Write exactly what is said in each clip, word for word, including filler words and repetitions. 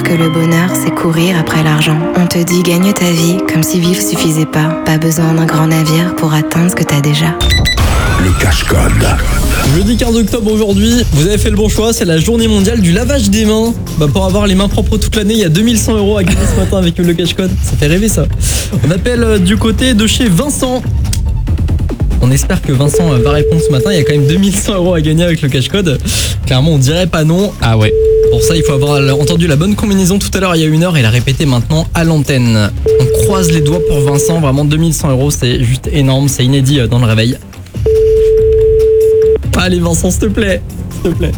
que le bonheur, c'est courir après l'argent. On te dit gagne ta vie comme si vivre suffisait pas. Pas besoin d'un grand navire pour atteindre ce que t'as déjà. Le cache-code. Jeudi quinze octobre aujourd'hui, vous avez fait le bon choix, c'est la journée mondiale du lavage des mains. Bah pour avoir les mains propres toute l'année, il y a deux mille cent euros à gagner ce matin avec le cache-code. Ça fait rêver ça. On appelle euh, du côté de chez Vincent. On espère que Vincent va répondre ce matin. Il y a quand même deux mille cent euros à gagner avec le cache-code. Clairement, on dirait pas non. Ah ouais. Pour ça, il faut avoir entendu la bonne combinaison tout à l'heure il y a une heure et la répéter maintenant à l'antenne. On croise les doigts pour Vincent. Vraiment, deux mille cent euros, c'est juste énorme. C'est inédit dans le réveil. Allez Vincent, s'il te plaît. S'il te plaît.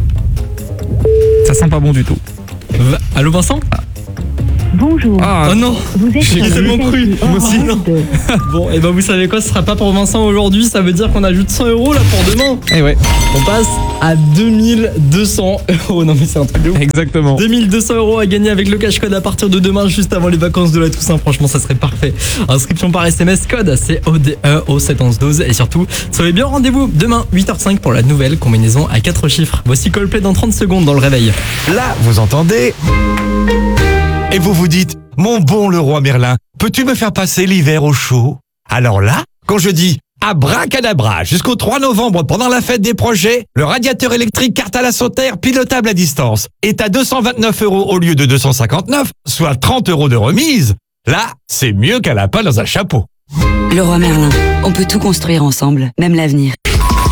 Ça sent pas bon du tout. Va- Allô Vincent? Bonjour. Ah, oh non, Vous êtes j'ai sur tellement le cru. message Moi aussi, orange non. de- Bon, et ben vous savez quoi, ce sera pas pour Vincent aujourd'hui, ça veut dire qu'on ajoute cent euros là pour demain. Eh ouais, On passe à deux mille deux cents euros. Non mais c'est un truc de ouf. exactement. deux mille deux cents euros à gagner avec le cache-code à partir de demain, juste avant les vacances de la Toussaint. Franchement, ça serait parfait. Inscription par S M S, code C O D E au sept onze douze. Et surtout, soyez bien au rendez-vous demain, huit heures cinq pour la nouvelle combinaison à quatre chiffres. Voici Coldplay dans trente secondes dans le réveil. Là, vous entendez? Et vous vous dites, mon bon Leroy Merlin, peux-tu me faire passer l'hiver au chaud? Alors là, quand je dis abracadabra jusqu'au trois novembre pendant la fête des projets, le radiateur électrique carte à la sautère pilotable à distance est à deux cent vingt-neuf euros au lieu de deux cent cinquante-neuf, soit trente euros de remise. Là, c'est mieux qu'un lapin dans un chapeau. Leroy Merlin, on peut tout construire ensemble, même l'avenir.